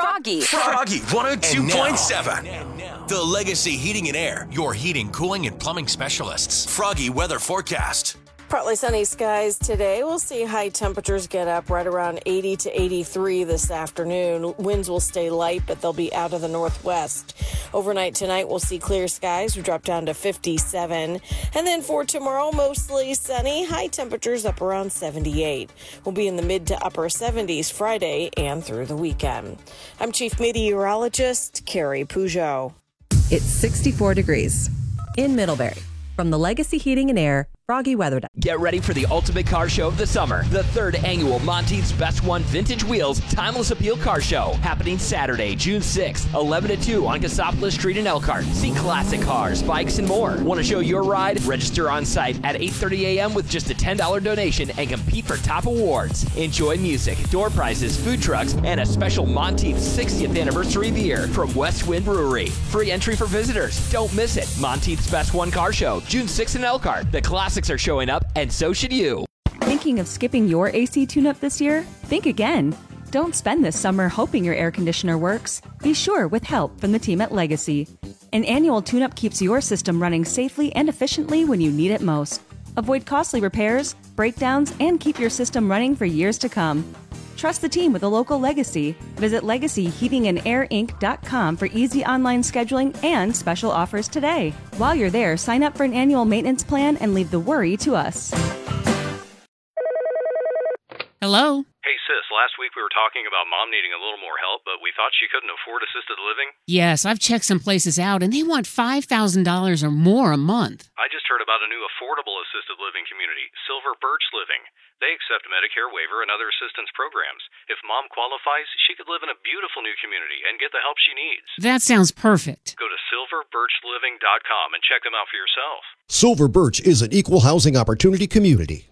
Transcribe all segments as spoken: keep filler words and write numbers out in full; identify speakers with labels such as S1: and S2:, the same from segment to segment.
S1: Froggy.
S2: Froggy one oh two point seven. The Legacy Heating and Air, your heating, cooling, and plumbing specialists. Froggy weather forecast.
S3: Partly sunny skies today. We'll see high temperatures get up right around eighty to eighty-three this afternoon. Winds will stay light, but they'll be out of the northwest. Overnight tonight, we'll see clear skies. We drop down to fifty-seven. And then for tomorrow, mostly sunny. High temperatures up around seventy-eight. We'll be in the mid to upper seventies Friday and through the weekend. I'm Chief Meteorologist Carrie Peugeot.
S4: It's sixty-four degrees in Middlebury. From the Legacy Heating and Air Froggy Weather.
S5: Get ready for the ultimate car show of the summer. The third annual Monteith's Best One Vintage Wheels Timeless Appeal Car Show. Happening Saturday, June sixth, eleven to two on Cassopolis Street in Elkhart. See classic cars, bikes, and more. Want to show your ride? Register on site at eight thirty a.m. with just a ten dollars donation and compete for top awards. Enjoy music, door prizes, food trucks, and a special Monteith's sixtieth anniversary beer from West Wind Brewery. Free entry for visitors. Don't miss it. Monteith's Best One Car Show, June sixth in Elkhart. The classics are showing up, and so should you.
S4: Thinking of skipping your A C tune-up this year? Think again. Don't spend this summer hoping your air conditioner works. Be sure with help from the team at Legacy. An annual tune-up keeps your system running safely and efficiently when you need it most. Avoid costly repairs, breakdowns, and keep your system running for years to come. Trust the team with a local Legacy. Visit legacy heating and air inc dot com for easy online scheduling and special offers today. While you're there, sign up for an annual maintenance plan and leave the worry to us.
S6: Hello?
S7: Hey, sis, last week we were talking about Mom needing a little more help, but we thought she couldn't afford assisted living.
S6: Yes, I've checked some places out, and they want five thousand dollars or more a month.
S7: I just heard about a new affordable assisted living community, Silver Birch Living. They accept Medicare waiver and other assistance programs. If Mom qualifies, she could live in a beautiful new community and get the help she needs.
S6: That sounds perfect.
S7: Go to silver birch living dot com and check them out for yourself.
S8: Silver Birch is an equal housing opportunity community.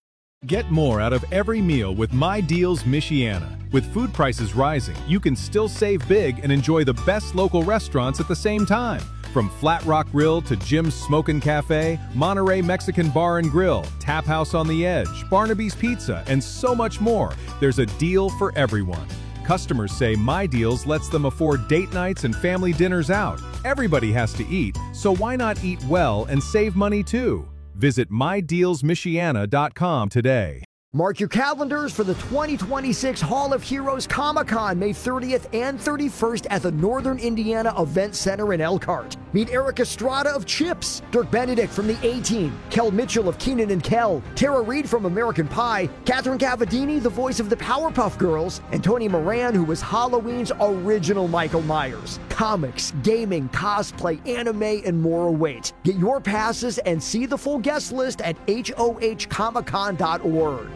S9: Get more out of every meal with My Deals Michiana. With food prices rising, you can still save big and enjoy the best local restaurants at the same time. From Flat Rock Grill to Jim's Smokin' Cafe, Monterey Mexican Bar and Grill, Tap House on the Edge, Barnaby's Pizza, and so much more, there's a deal for everyone. Customers say My Deals lets them afford date nights and family dinners out. Everybody has to eat, so why not eat well and save money too? Visit my deals michiana dot com today.
S10: Mark your calendars for the twenty twenty-six Hall of Heroes Comic-Con, May thirtieth and thirty-first at the Northern Indiana Event Center in Elkhart. Meet Eric Estrada of Chips, Dirk Benedict from the A-Team, Kel Mitchell of Keenan and Kel, Tara Reid from American Pie, Catherine Cavadini, the voice of the Powerpuff Girls, and Tony Moran, who was Halloween's original Michael Myers. Comics, gaming, cosplay, anime, and more await. Get your passes and see the full guest list at H O H comic con dot org.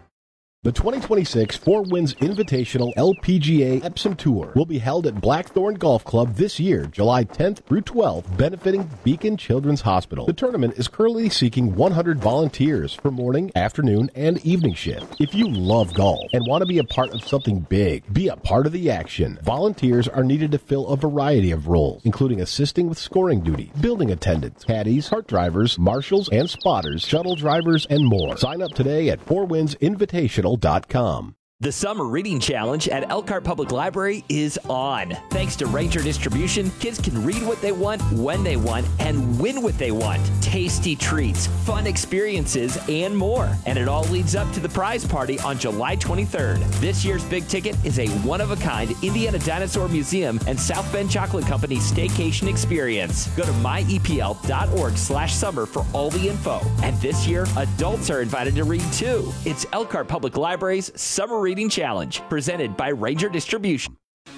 S11: The twenty twenty-six Four Winds Invitational L P G A Epsom Tour will be held at Blackthorn Golf Club this year, July tenth through twelfth, benefiting Beacon Children's Hospital. The tournament is currently seeking one hundred volunteers for morning, afternoon, and evening shift. If you love golf and want to be a part of something big, be a part of the action. Volunteers are needed to fill a variety of roles, including assisting with scoring duty, building attendants, caddies, cart drivers, marshals and spotters, shuttle drivers, and more. Sign up today at four winds invitational dot com.
S5: The Summer Reading Challenge at Elkhart Public Library is on. Thanks to Ranger Distribution, kids can read what they want, when they want, and win what they want. Tasty treats, fun experiences, and more. And it all leads up to the prize party on July twenty-third. This year's big ticket is a one-of-a-kind Indiana Dinosaur Museum and South Bend Chocolate Company staycation experience. Go to my e p l dot org slash summer for all the info. And this year, adults are invited to read too. It's Elkhart Public Library's Summer Reading Challenge, presented by Ranger Distribution.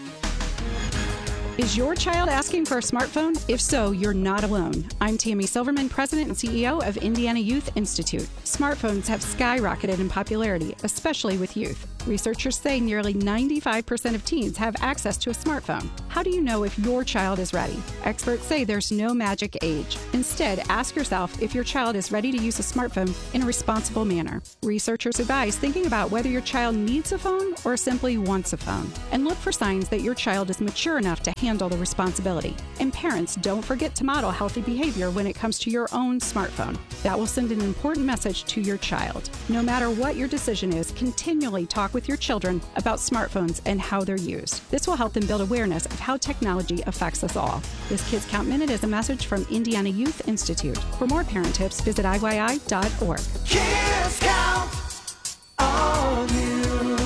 S12: Is your child asking for a smartphone? If so, you're not alone. I'm Tammy Silverman, President and C E O of Indiana Youth Institute. Smartphones have skyrocketed in popularity, especially with youth. Researchers say nearly ninety-five percent of teens have access to a smartphone. How do you know if your child is ready? Experts say there's no magic age. Instead, ask yourself if your child is ready to use a smartphone in a responsible manner. Researchers advise thinking about whether your child needs a phone or simply wants a phone. And look for signs that your child is mature enough to handle the responsibility. And parents, don't forget to model healthy behavior when it comes to your own smartphone. That will send an important message to your child. No matter what your decision is, continually talk talk with your children about smartphones and how they're used. This will help them build awareness of how technology affects us all. This Kids Count Minute is a message from Indiana Youth Institute. For more parent tips, visit I Y I dot org.
S1: Kids count on you.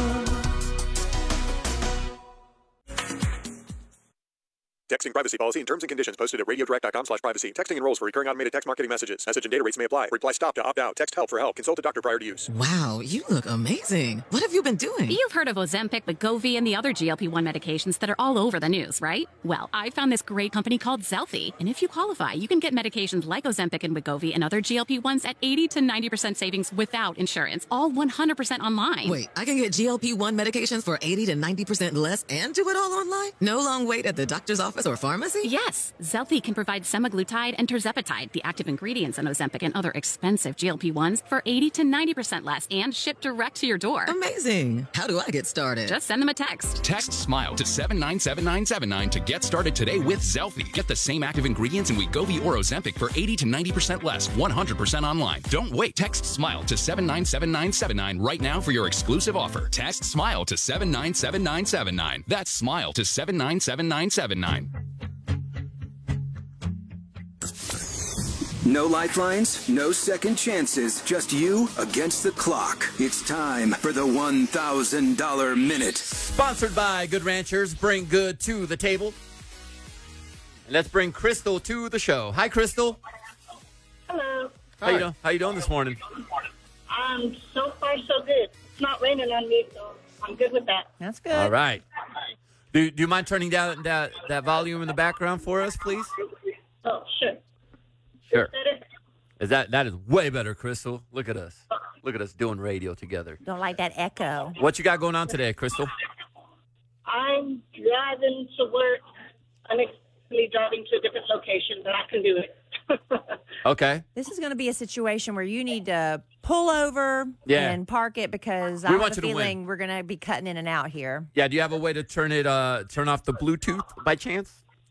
S13: Texting privacy policy and terms and conditions posted at radiodirect.com slash privacy. Texting enrolls for recurring automated text marketing messages. Message and data rates may apply. Reply stop to opt out. Text help for help. Consult a doctor prior to use.
S14: Wow, you look amazing. What have you been doing?
S15: You've heard of Ozempic, Wegovy, and the other G L P one medications that are all over the news, right? Well, I found this great company called Zelfie. And if you qualify, you can get medications like Ozempic and Wegovy and other G L P ones at eighty to ninety percent savings without insurance. All one hundred percent online.
S14: Wait, I can get G L P one medications for eighty to ninety percent less and do it all online? No long wait at the doctor's office or pharmacy?
S15: Yes, Zelfie can provide semaglutide and tirzepatide, the active ingredients in Ozempic and other expensive G L P ones, for eighty to ninety percent less and shipped direct to your door.
S14: Amazing. How do I get started?
S15: Just send them a text.
S16: Text SMILE to seven nine seven nine seven nine to get started today with Zelfie. Get the same active ingredients in Wegovy or Ozempic for eighty to ninety percent less, one hundred percent online. Don't wait. Text SMILE to seven nine seven nine seven nine right now for your exclusive offer. Text SMILE to seven nine seven nine seven nine. That's SMILE to seven nine seven nine seven nine.
S17: No lifelines, no second chances, just you against the clock. It's time for the one thousand dollar Minute.
S18: Sponsored by Good Ranchers, bring good to the table. And let's bring Crystal to the show. Hi, Crystal.
S19: Hello.
S18: How you doing? How you doing this morning?
S19: Um, so far so good. It's not raining on me, so I'm good with that.
S20: That's good.
S18: All right. Do, do you mind turning down that, that volume in the background for us, please?
S19: Oh, sure.
S18: Sure. Is that that is way better, Crystal? Look at us. Look at us doing radio together.
S20: Don't like that echo.
S18: What you got going on today, Crystal?
S19: I'm driving to work. I'm actually driving to a different location, but I can do it.
S18: Okay.
S20: This is going to be a situation where you need to pull over
S18: Yeah.
S20: and park it because
S18: We
S20: I have
S18: want
S20: a
S18: you to
S20: feeling
S18: win.
S20: we're going to be cutting in and out here.
S18: Yeah, do you have a way to turn it uh turn off the Bluetooth by chance?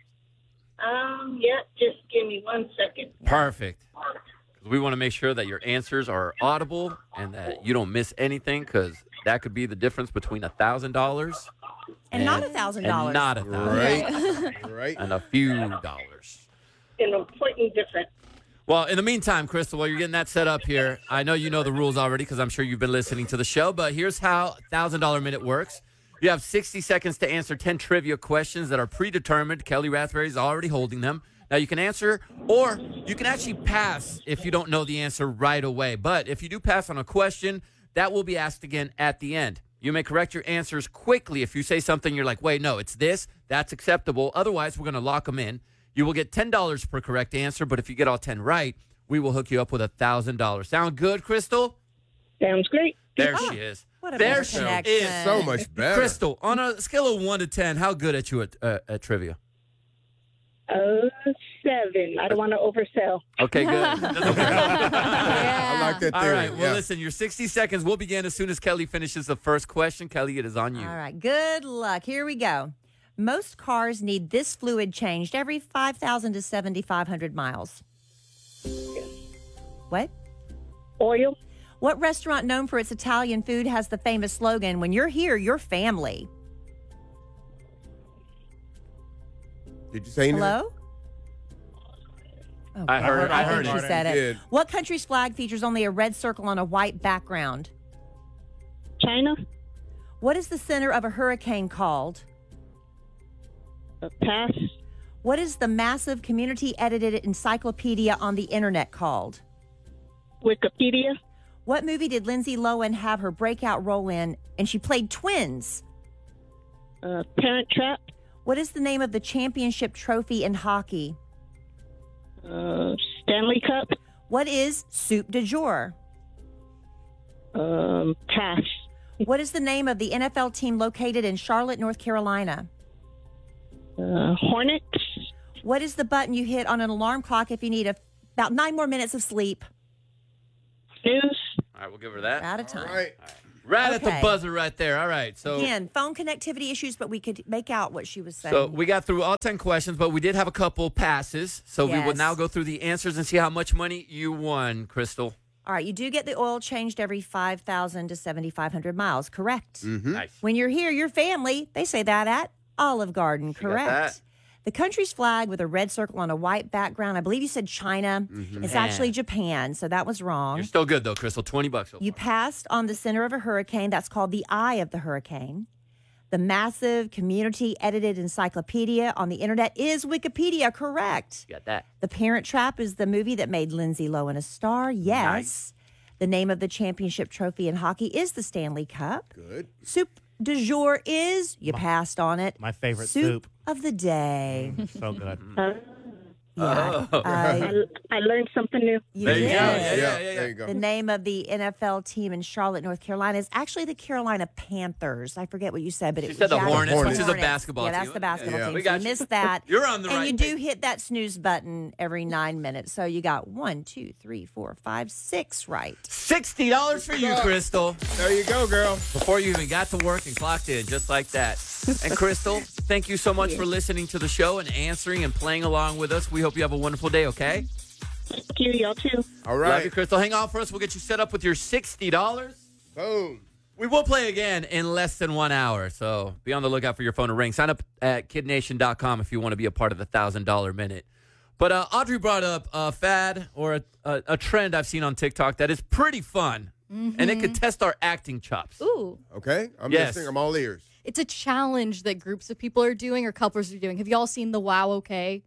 S19: Um, yeah, just give me one second.
S18: Perfect. 'Cause we want to make sure that your answers are audible and that you don't miss anything, because that could be the difference between a thousand dollars
S20: And not a thousand dollars.
S18: and not a thousand,
S19: Right.
S18: right? And a few dollars.
S19: An important difference.
S18: Well, in the meantime, Crystal, while you're getting that set up here, I know you know the rules already because I'm sure you've been listening to the show. But here's how one thousand dollar Minute works. You have sixty seconds to answer ten trivia questions that are predetermined. Kelly Rathbury is already holding them. Now, you can answer, or you can actually pass if you don't know the answer right away. But if you do pass on a question, that will be asked again at the end. You may correct your answers quickly. If you say something, you're like, wait, no, it's this. That's acceptable. Otherwise, we're going to lock them in. You will get ten dollars per correct answer, but if you get all ten right, we will hook you up with one thousand dollars. Sound good, Crystal?
S19: Sounds great.
S18: There
S19: Oh,
S18: she is.
S20: What a
S18: there
S20: better
S18: she
S20: connection.
S18: is.
S21: So much better.
S18: Crystal, on a scale of one to ten, how good at you at, uh, at trivia?
S19: Uh, seven. I don't want to oversell.
S18: Okay, good.
S21: I like that
S18: All
S21: theory.
S18: right. Well,
S21: yeah.
S18: listen, your sixty seconds will begin as soon as Kelly finishes the first question. Kelly, it is on you.
S20: All right. Good luck. Here we go. Most cars need this fluid changed every five thousand to seven thousand five hundred miles. What?
S19: Oil.
S20: What restaurant known for its Italian food has the famous slogan, when you're here, you're family?
S21: Did you say anything?
S20: Hello? Oh,
S18: I heard it.
S20: I,
S18: I heard
S20: think
S18: it.
S20: she said it.
S21: Did.
S20: What country's flag features only a red circle on a white background?
S19: China.
S20: What is the center of a hurricane called?
S19: Uh, pass.
S20: What is the massive community-edited encyclopedia on the internet called?
S19: Wikipedia.
S20: What movie did Lindsay Lohan have her breakout role in, and she played twins?
S19: Uh, Parent Trap.
S20: What is the name of the championship trophy in hockey?
S19: Uh, Stanley Cup.
S20: What is soup du jour?
S19: Um, pass.
S20: What is the name of the N F L team located in Charlotte, North Carolina?
S19: Uh, Hornets.
S20: What is the button you hit on an alarm clock if you need a, about nine more minutes of sleep?
S19: Snooze.
S18: All right, we'll give her that.
S20: Out of time.
S21: All right.
S18: Right at the
S20: Okay.
S18: buzzer right there. All right. So
S20: Again, phone connectivity issues, but we could make out what she was saying.
S18: So we got through all ten questions, but we did have a couple passes. So we will
S20: Yes.
S18: now go through the answers and see how much money you won, Crystal.
S20: All right, you do get the oil changed every five thousand to seventy-five hundred miles, correct?
S21: Mm-hmm.
S18: Nice.
S20: When you're here, your family, they say that at Olive Garden,
S18: She got
S20: correct?
S18: that.
S20: The country's flag with a red circle on a white background. I believe you said China.
S18: Mhm.
S20: It's
S18: Japan.
S20: actually Japan, so that was wrong.
S18: You're still good, though, Crystal. twenty bucks. So
S20: You passed on the center of a hurricane. That's called the eye of the hurricane. The massive community-edited encyclopedia on the internet is Wikipedia, correct?
S18: You got that.
S20: The Parent Trap is the movie that made Lindsay Lohan a star, yes.
S18: Nice.
S20: The name of the championship trophy in hockey is the Stanley Cup.
S21: Good.
S20: Soup du jour is, you passed on it,
S2: My favorite
S20: soup
S2: soup.
S20: of the day.
S2: So good.
S20: Yeah.
S18: Oh.
S20: I-
S19: I learned something new.
S20: You
S18: There you
S20: did.
S18: go. Yeah, yeah,
S21: Yeah,
S18: yeah, yeah.
S21: there you go.
S20: The name of the N F L team in Charlotte, North Carolina is actually the Carolina Panthers. I forget what you said, but
S18: She
S20: it
S18: said the
S20: was
S18: Hornets,
S21: which is a
S20: Hornets.
S18: basketball
S20: Yeah, that's
S18: team.
S20: the basketball
S21: Yeah.
S20: team.
S18: We
S20: So
S18: got
S20: you
S18: you.
S20: missed that.
S18: You're on the
S20: and
S18: right
S20: you do
S18: page.
S20: hit that snooze button every nine minutes. So you got one, two, three, four, five, six right.
S18: sixty dollars for you, Crystal.
S21: There you go, girl.
S18: Before you even got to work and clocked in, just like that. And Crystal, thank you so much for listening to the show and answering and playing along with us. We hope you have a wonderful day, okay?
S19: Thank you, y'all too.
S21: All
S18: Love
S21: right.
S18: you, Crystal. Hang on for us. We'll get you set up with your sixty dollars.
S21: Boom.
S18: We will play again in less than one hour, so be on the lookout for your phone to ring. Sign up at kid nation dot com if you want to be a part of the one thousand dollars minute. But uh, Audrey brought up a fad or a, a, a trend I've seen on TikTok that is pretty fun, and it could test our acting chops.
S22: Ooh.
S21: Okay. I'm
S18: Yes.
S21: listening. I'm all ears.
S22: It's a challenge that groups of people are doing or couples are doing. Have y'all seen the Wow Okay?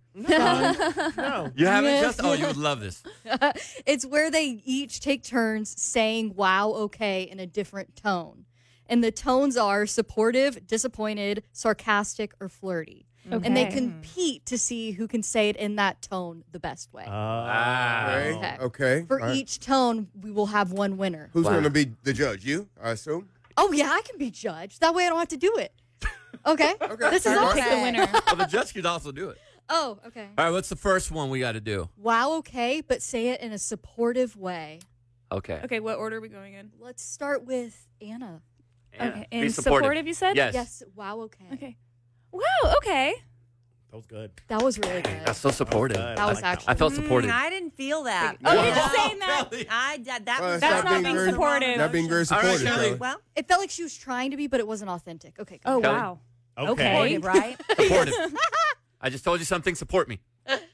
S2: No.
S18: You haven't
S22: Yeah.
S18: just? Oh, you would love this.
S22: It's where they each take turns saying wow okay in a different tone. And the tones are supportive, disappointed, sarcastic, or flirty. And they
S23: Okay.
S22: compete to see who can say it in that tone the best way.
S18: Wow.
S21: Okay.
S22: Okay.
S21: Okay.
S22: For
S21: All right.
S22: each tone, we will have one winner.
S21: Who's
S18: Wow.
S21: going to be the judge? You, I assume?
S22: Oh, yeah, I can be judged. That way I don't have to do it. Okay?
S21: Okay.
S22: This is
S21: All
S22: awesome.
S21: right.
S23: Pick the winner.
S18: Well, the judge could also do it.
S22: Oh, okay.
S18: All right, what's the first one we got to do?
S22: Wow, okay, but say it in a supportive way.
S18: Okay.
S23: Okay, what order are we going in?
S22: Let's start with Anna.
S18: Anna,
S23: Okay,
S18: be
S23: and
S18: supportive.
S23: supportive, you said?
S18: Yes.
S22: Yes, wow, okay.
S23: Okay. Wow, okay.
S2: That was good.
S22: That was really good.
S18: That's so supportive.
S2: That was good.
S22: That was
S2: I like that
S22: actually.
S18: I felt supported.
S20: Mm, I didn't feel that.
S23: Oh,
S18: Wow.
S23: you're just saying that.
S18: Kelly.
S20: I, that, that
S21: Well,
S20: was
S21: that's
S23: That's
S21: not
S23: not
S21: being
S23: being
S21: very-
S23: supportive.
S21: Not being very
S18: All right,
S21: supportive,
S18: Kelly.
S21: Kelly.
S20: Well,
S22: It felt like she was trying to be, but it wasn't authentic. Okay, go.
S23: Oh,
S18: Kelly.
S23: wow.
S2: Okay.
S23: Okay.
S20: supportive, right?
S18: Supportive. I just told you something. Support me.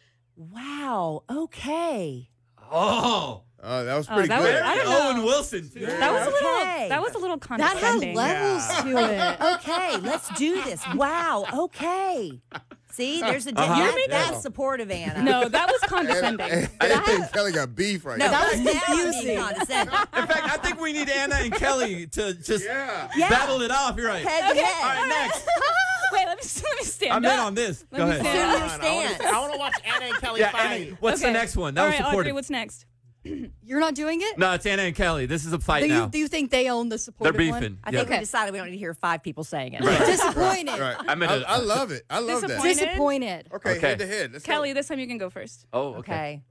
S20: Wow, okay.
S18: Oh.
S21: Oh, that was
S23: Oh,
S21: pretty
S23: that was-
S21: good.
S23: I don't know.
S18: Owen Wilson, too.
S23: That was a little.
S20: Okay.
S23: That was a little
S22: That had
S23: condescending.
S22: levels
S2: Yeah.
S22: to it.
S20: Okay, let's do this. Wow, okay. See, there's a
S18: Uh-huh.
S20: that,
S21: Yeah.
S20: that's supportive, Anna.
S23: No, that was condescending.
S21: I think Kelly got beef right
S20: no,
S21: now.
S20: that was
S22: confusing.
S20: confusing. Condescending.
S18: In fact, I think we need Anna and Kelly to just
S21: Yeah.
S20: Yeah.
S18: battle it off. You're right.
S20: Head to
S23: Okay.
S20: head.
S18: All right, next.
S23: Wait, let me let me stand
S18: I'm in
S23: up.
S18: on this.
S23: Let
S18: Go
S23: me
S18: ahead.
S23: stand
S20: Assume
S23: up.
S20: your
S2: Come on, I wanna-
S20: stance.
S2: I want to watch Anna and Kelly
S18: Yeah,
S2: fight.
S18: Anna, what's the
S23: Okay.
S18: next one? That
S23: All
S18: was
S23: right, Audrey,
S18: supportive.
S23: what's next?
S22: You're not doing it?
S18: No, it's Anna and Kelly. This is a fight
S22: Do
S18: now.
S22: you, do you think they own the
S18: They're
S22: supportive
S18: beefing.
S22: one?
S20: I
S18: Yeah.
S20: think we
S22: Okay.
S20: decided we don't need to hear five people saying it.
S18: Right.
S22: Disappointed.
S21: Right.
S18: I'm in
S21: I,
S18: a-
S21: I love it. I love that.
S23: Disappointed.
S22: Disappointed.
S21: Okay,
S18: Okay.
S21: head to head. Let's
S23: Kelly,
S21: go.
S23: this time you can go first.
S18: Oh, okay.
S20: Okay.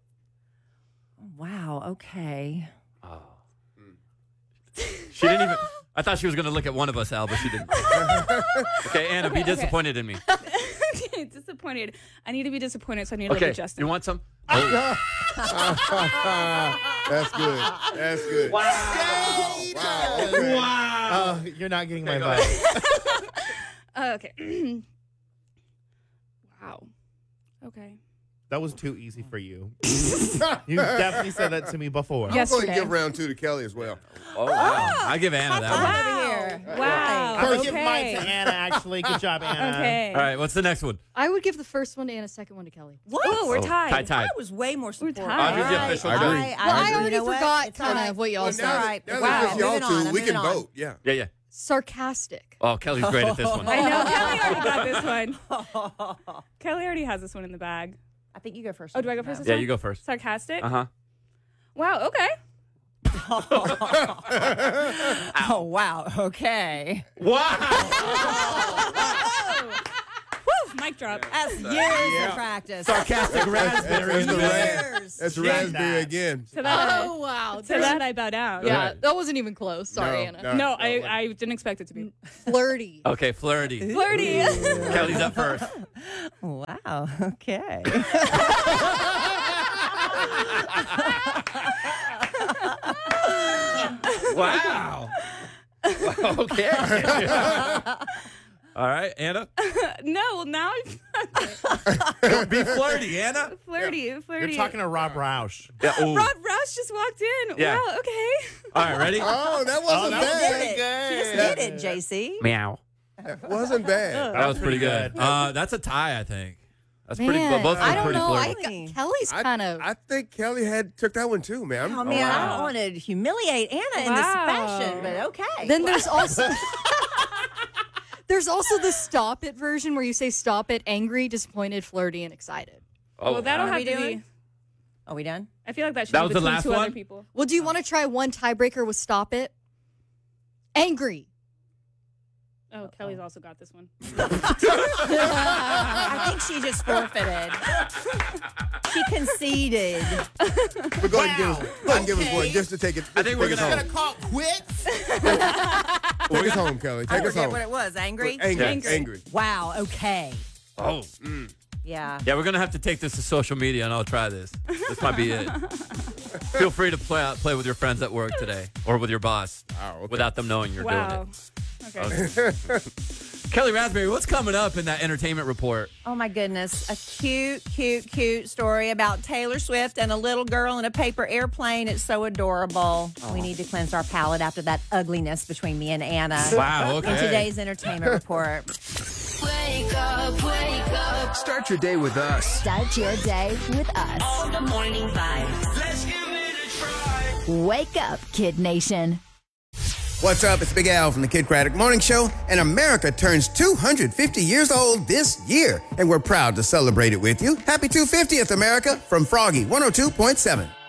S20: Wow, okay.
S18: Oh. She didn't even. I thought she was going to look at one of us, Al, but she didn't. Okay, Anna, be
S23: Okay, okay.
S18: disappointed in me.
S23: Disappointed. I need to be disappointed, so I need to
S18: Okay,
S23: look at Justin.
S18: you want some?
S21: That's good. That's good.
S2: Wow.
S21: Wow. Okay.
S2: Uh, you're not getting my
S18: Okay, go
S2: vibe.
S23: Uh, okay. Wow. Okay.
S2: That was too easy for you. You definitely said that to me before.
S21: I'm going to
S23: Yesterday.
S21: give round two to Kelly as well.
S18: Oh, wow. I give Anna that one.
S20: Over here.
S23: Wow.
S2: I'm gonna
S23: Okay.
S2: give mine to Anna, actually. Good job, Anna.
S23: Okay.
S18: All right, what's the next one?
S22: I would give the first one to Anna, second one to Kelly.
S20: What?
S23: Oh, we're
S18: Oh,
S23: tied.
S18: tied, tied.
S20: I was way more supportive.
S23: tied.
S18: Audrey's the official
S21: I
S18: judge.
S21: agree.
S22: Well, I
S20: you
S22: already
S20: know what?
S22: forgot
S20: It's all
S22: kind
S20: right.
S22: of what y'all
S21: Well,
S22: said.
S21: now
S20: all
S21: that,
S20: right.
S21: now
S20: Wow.
S21: that it's y'all
S20: Moving on.
S21: two,
S20: I'm
S21: we can
S20: moving on.
S21: vote. Yeah.
S18: Yeah, yeah.
S22: Sarcastic.
S18: Oh, Kelly's great at this one.
S23: I know. Kelly already got this one. Kelly already has this one in the bag.
S20: I think you go first.
S23: Oh, do I go first this
S18: Yeah,
S23: time?
S18: you go first.
S23: Sarcastic?
S18: Uh-huh.
S23: Wow, okay.
S20: Oh, wow. Okay.
S18: Wow.
S23: Woo, mic drop.
S20: That's years
S21: Yeah.
S20: of practice.
S18: Sarcastic raspberry in the
S21: That's
S18: bag.
S20: Years.
S21: That's
S2: Get
S21: raspberry
S2: that.
S21: again.
S23: To that,
S22: Oh, wow.
S23: to that I bow down.
S22: Yeah,
S18: Right.
S22: that wasn't even close. Sorry,
S21: No,
S22: Anna.
S21: no.
S23: No, I, I didn't expect it to be.
S22: Flirty.
S18: Okay, flirty.
S23: Flirty.
S18: Kelly's up first.
S20: Wow. Okay.
S18: Wow. Okay. All right, Anna.
S23: No, well, now
S18: Don't be flirty, Anna.
S23: flirty, flirty.
S2: You're talking to Rob Roush.
S18: Yeah. Ooh.
S23: Rob Roush just walked in.
S18: Yeah.
S23: Wow, okay.
S18: All right, ready?
S21: Oh, that wasn't
S2: that was
S21: bad.
S20: Did it. She just did it, J C.
S18: Meow.
S21: That wasn't bad.
S18: That was pretty good. Uh, that's a tie, I think. That's
S22: Man,
S18: pretty. Both
S22: I
S18: are
S22: don't
S18: pretty
S22: know. I
S18: flirty.
S22: think Kelly's
S21: I-
S22: kind of.
S21: I think Kelly had took that one too, man.
S20: Oh, man, I don't want to humiliate Anna in this
S23: Wow.
S20: fashion, but okay.
S22: Then there's also there's also the stop it version where you say stop it, angry, disappointed, flirty, and excited.
S18: Oh,
S23: well, that'll
S20: Are
S23: have
S20: we
S23: to
S20: doing?
S23: be.
S20: Are we done?
S23: I feel like that should
S18: That
S23: be
S18: was the
S23: between
S18: last
S23: two
S18: one?
S23: other people.
S22: Well, do you want to try one tiebreaker with stop it? Angry.
S23: Oh, Kelly's also got this one.
S20: I think she just forfeited. She conceded.
S21: But go ahead and give us, go ahead and give us one just to take it.
S18: I think we're
S21: take
S18: gonna-
S21: us home.
S2: Call quits.
S21: Take us home, Kelly.
S20: I
S21: Take us
S20: forget
S21: home.
S20: what it was. Angry?
S21: Angry.
S23: Angry.
S21: Angry.
S20: Wow, okay.
S18: Oh.
S20: Yeah.
S18: Yeah, we're gonna have to take this to social media, and I'll try this. This might be it. Feel free to play out, play with your friends at work today, or with your boss,
S21: Oh, okay.
S18: without them knowing you're
S23: Wow.
S18: doing it.
S23: Okay.
S18: Kelly Raspberry, what's coming up in that entertainment report?
S20: Oh my goodness. A cute, cute, cute story about Taylor Swift and a little girl in a paper airplane. It's so adorable. We need to cleanse our palate after that ugliness between me and Anna.
S18: Wow, okay.
S20: In today's entertainment report.
S1: Wake up, wake up.
S17: Start your day with us.
S3: Start your day with us.
S1: All the morning vibes. Let's give it a try.
S3: Wake up, Kid Nation.
S4: What's up? It's Big Al from the Kid Craddock Morning Show, and America turns two hundred fifty years old this year, and we're proud to celebrate it with you. Happy two hundred fiftieth, America, from Froggy one oh two point seven.